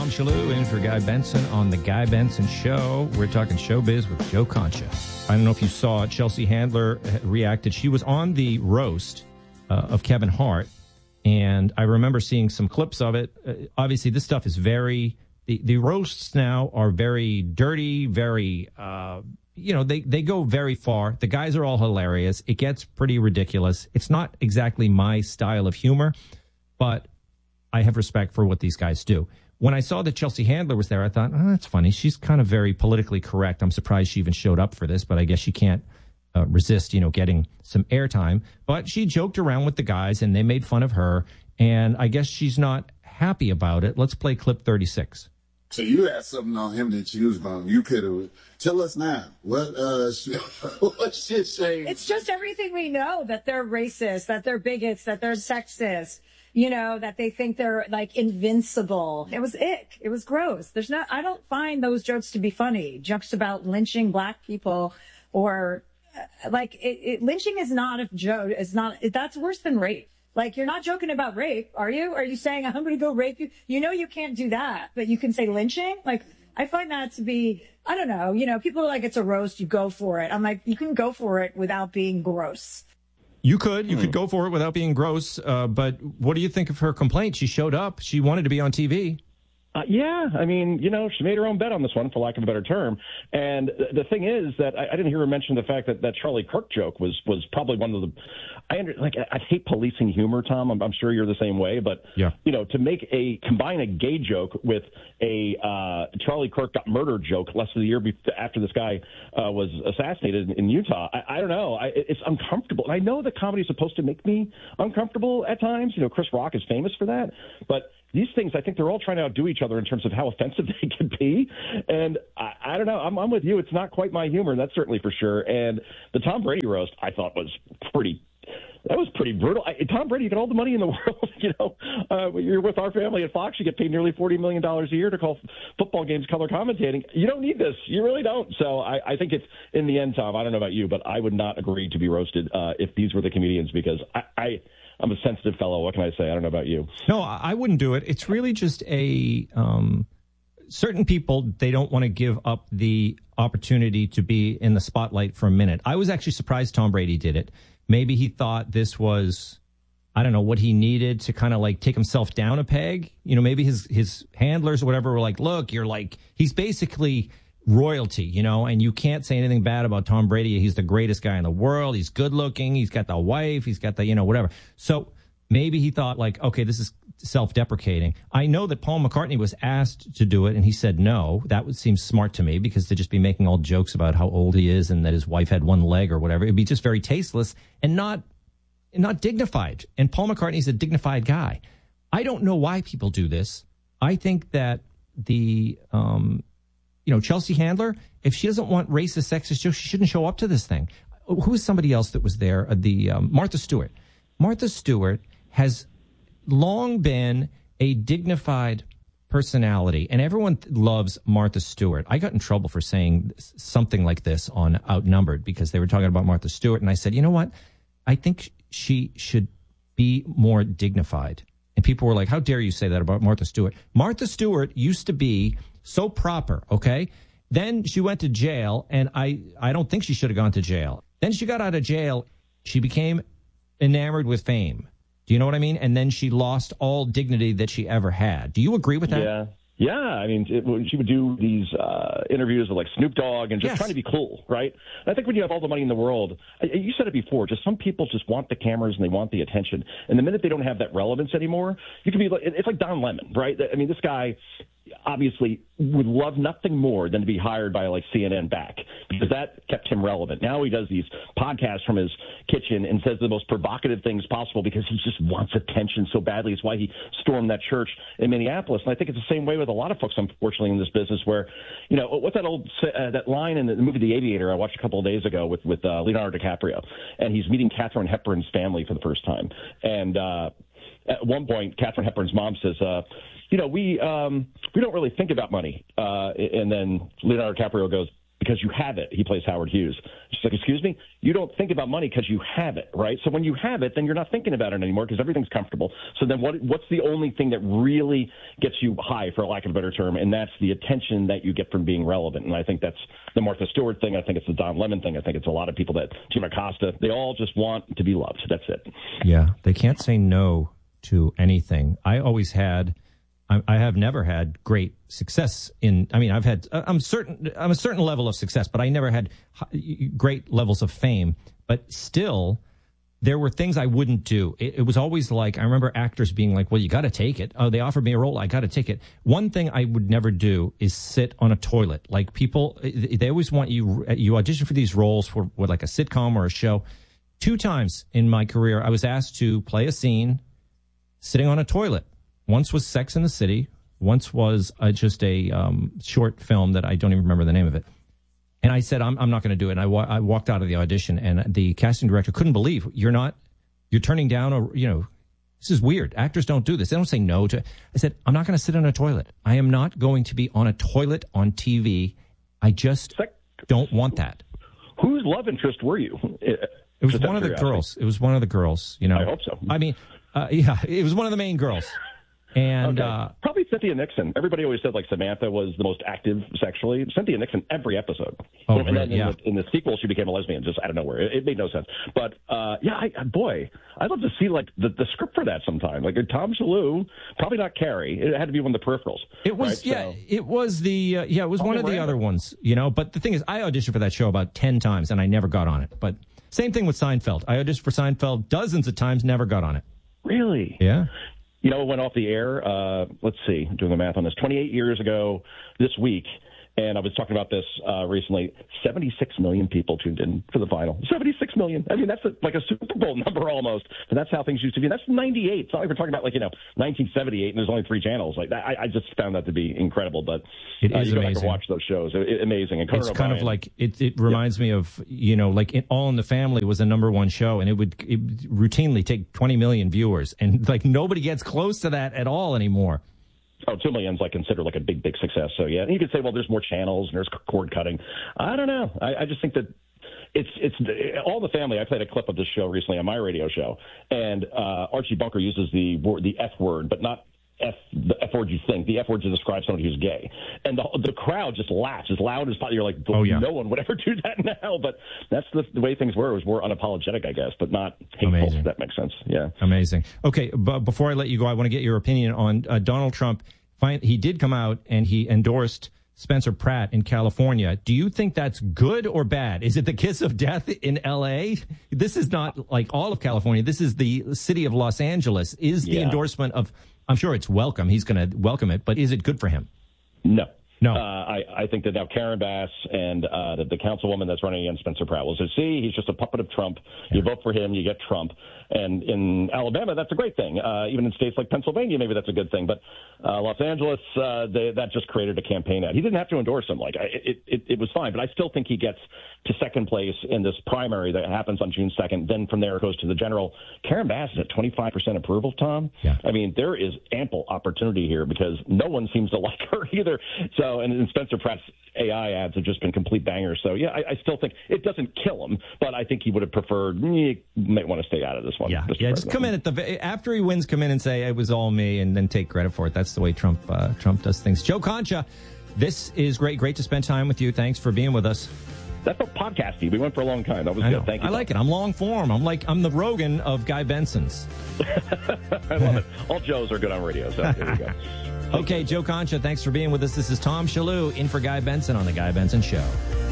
Tom Shalhoub in for Guy Benson on The Guy Benson Show. We're talking showbiz with Joe Concha. I don't know if you saw it. Chelsea Handler reacted. She was on the roast of Kevin Hart, and I remember seeing some clips of it. Obviously, this stuff is very... The roasts now are very dirty, very... they go very far. The guys are all hilarious. It gets pretty ridiculous. It's not exactly my style of humor, but I have respect for what these guys do. When I saw that Chelsea Handler was there, I thought, oh, that's funny. She's kind of very politically correct. I'm surprised she even showed up for this, but I guess she can't resist, getting some airtime. But she joked around with the guys, and they made fun of her, and I guess she's not happy about it. Let's play clip 36. So you had something on him that you was from. You could have. Tell us now. What shit saying? It's just everything we know, that they're racist, that they're bigots, that they're sexist, that they think they're like invincible. It was ick. It was gross. I don't find those jokes to be funny. Jokes about lynching black people or lynching is not a joke. That's worse than rape. Like, you're not joking about rape, are you? Are you saying, I'm going to go rape you? You can't do that, but you can say lynching? Like, I find that to be, I don't know. People are like, it's a roast, you go for it. I'm like, you can go for it without being gross. You could go for it without being gross, but what do you think of her complaint? She showed up. She wanted to be on TV. Yeah, I mean, she made her own bet on this one, for lack of a better term. And the thing is that I didn't hear her mention the fact that Charlie Kirk joke was probably one of the. I hate policing humor, Tom. I'm sure you're the same way, but yeah. To combine a gay joke with a Charlie Kirk got murdered joke less than a year after this guy was assassinated in Utah. I don't know. It's uncomfortable, and I know that comedy is supposed to make me uncomfortable at times. Chris Rock is famous for that, but. These things, I think they're all trying to outdo each other in terms of how offensive they can be. And I don't know. I'm with you. It's not quite my humor. That's certainly for sure. And the Tom Brady roast, I thought was pretty brutal. Tom Brady, you get all the money in the world. You're with our family at Fox. You get paid nearly $40 million a year to call football games color commentating. You don't need this. You really don't. So I think it's, in the end, Tom, I don't know about you, but I would not agree to be roasted if these were the comedians, because I'm a sensitive fellow. What can I say? I don't know about you. No, I wouldn't do it. It's really just certain people, they don't want to give up the opportunity to be in the spotlight for a minute. I was actually surprised Tom Brady did it. Maybe he thought this was, I don't know, what he needed to kind of like take himself down a peg. Maybe his handlers or whatever were like, look, he's basically royalty, and you can't say anything bad about Tom Brady. He's the greatest guy in the world. He's good looking. He's got the wife. He's got the, whatever. So maybe he thought like, okay, this is self-deprecating. I know that Paul McCartney was asked to do it and he said no. That would seem smart to me, because to just be making all jokes about how old he is and that his wife had one leg or whatever, it'd be just very tasteless and not dignified. And Paul McCartney's a dignified guy. I don't know why people do this. I think that the Chelsea Handler, if she doesn't want racist, sexist jokes, she shouldn't show up to this thing. Who was somebody else that was there? Martha Stewart. Martha Stewart has long been a dignified personality, and everyone loves Martha Stewart. I got in trouble for saying something like this on Outnumbered because they were talking about Martha Stewart, and I said, you know what? I think she should be more dignified. And people were like, how dare you say that about Martha Stewart? Martha Stewart used to be so proper, okay? Then she went to jail, and I don't think she should have gone to jail. Then she got out of jail. She became enamored with fame. Do you know what I mean? And then she lost all dignity that she ever had. Do you agree with that? Yeah. I mean, when she would do these interviews with like Snoop Dogg and just trying to be cool, right? And I think when you have all the money in the world, you said it before, just some people just want the cameras and they want the attention. And the minute they don't have that relevance anymore, you can be like, it's like Don Lemon, right? I mean, this guy obviously would love nothing more than to be hired by like CNN back, because that kept him relevant. Now he does these podcasts from his kitchen and says the most provocative things possible because he just wants attention so badly. It's why he stormed that church in Minneapolis. And I think it's the same way with a lot of folks, unfortunately, in this business where, what's that old that line in the movie The Aviator I watched a couple of days ago with Leonardo DiCaprio, and he's meeting Katharine Hepburn's family for the first time. And at one point, Katharine Hepburn's mom says, we don't really think about money. And then Leonardo DiCaprio goes, because you have it. He plays Howard Hughes. She's like, excuse me? You don't think about money because you have it, right? So when you have it, then you're not thinking about it anymore because everything's comfortable. So then what's the only thing that really gets you high, for lack of a better term, and that's the attention that you get from being relevant. And I think that's the Martha Stewart thing. I think it's the Don Lemon thing. I think it's a lot of people that, Jim Acosta, they all just want to be loved. That's it. Yeah, they can't say no to anything. I have never had great success I'm a certain level of success, but I never had great levels of fame. But still, there were things I wouldn't do. It was always like, I remember actors being like, well, you got to take it. Oh, they offered me a role. I got to take it. One thing I would never do is sit on a toilet. Like people, they always want you audition for these roles for like a sitcom or a show. 2 times in my career, I was asked to play a scene sitting on a toilet. Once was Sex and the City. Once was just a short film that I don't even remember the name of it. And I said, I'm not going to do it. And I walked out of the audition, and the casting director couldn't believe you're turning down this is weird. Actors don't do this. They don't say no to. I said, I'm not going to sit on a toilet. I am not going to be on a toilet on TV. I just don't want that. Whose love interest were you? It was one of the girls. It was one of the girls. I hope so. I mean, yeah, it was one of the main girls. And probably Cynthia Nixon. Everybody always said like Samantha was the most active sexually. Cynthia Nixon every episode. Oh, and really? then in the sequel, she became a lesbian just out of nowhere. It made no sense. But I'd love to see like the script for that sometime. Like Tom Shalhoub, probably not Carrie. It had to be one of the peripherals. It was it was it was one of the other ones. But the thing is, I auditioned for that show about 10 times and I never got on it. But same thing with Seinfeld. I auditioned for Seinfeld dozens of times, never got on it. Really? Yeah. It went off the air, let's see, doing the math on this, 28 years ago this week, and I was talking about this recently, 76 million people tuned in for the final. 76 million. I mean, that's like a Super Bowl number almost, and that's how things used to be. That's 98. It's not like we're talking about 1978 and there's only 3 channels. Like I just found that to be incredible, but it is you go amazing. back and watch those shows. Amazing. And it's kind of like, it reminds me of, like All in the Family was a #1 show, and it would routinely take 20 million viewers, and like nobody gets close to that at all anymore. Oh, 2 million's considered like a big, big success. So yeah, and you could say, well, there's more channels and there's cord cutting. I don't know. I just think that it's All the Family. I played a clip of this show recently on my radio show, and Archie Bunker uses the F word, but not the F word you think. The F word to describe someone who's gay, and the crowd just laughs as loud as you're like, no one would ever do that now. But that's the way things were. It was more unapologetic, I guess, but not hateful. Amazing. If that makes sense. Yeah. Amazing. Okay, but before I let you go, I want to get your opinion on Donald Trump. He did come out and he endorsed Spencer Pratt in California. Do you think that's good or bad? Is it the kiss of death in L.A.? This is not like all of California. This is the city of Los Angeles. Is the endorsement of, I'm sure it's welcome. He's going to welcome it, but is it good for him? No. No. I think that now Karen Bass and the councilwoman that's running against Spencer Pratt will say, see, he's just a puppet of Trump. You vote for him, you get Trump. And in Alabama, that's a great thing. Even in states like Pennsylvania, maybe that's a good thing. But Los Angeles, that just created a campaign ad. He didn't have to endorse him. It was fine. But I still think he gets to second place in this primary that happens on June 2nd. Then from there it goes to the general. Karen Bass is at 25% approval, Tom. Yeah. I mean, there is ample opportunity here because no one seems to like her either. So, and Spencer Pratt's AI ads have just been complete bangers. So, yeah, I still think it doesn't kill him, but I think he would have preferred, you might want to stay out of this one. Yeah, just come in after he wins, come in and say it was all me, and then take credit for it. That's the way Trump does things. Joe Concha, this is great to spend time with you. Thanks for being with us. That's a podcasty. We went for a long time. That was good. Thank you. I like it. I'm long form. I'm the Rogan of Guy Benson's. I love it. All Joes are good on radio, so here we go. Okay, Joe Concha, thanks for being with us. This is Tom Shalhoub in for Guy Benson on The Guy Benson Show.